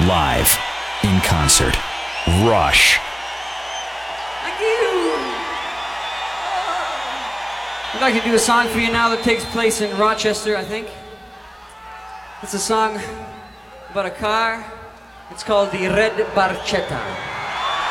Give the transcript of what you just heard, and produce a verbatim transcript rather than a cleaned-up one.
live, in concert. Rush. Thank you. I'd like to do a song for you now that takes place in Rochester, I think. It's a song about a car. It's called the Red Barchetta.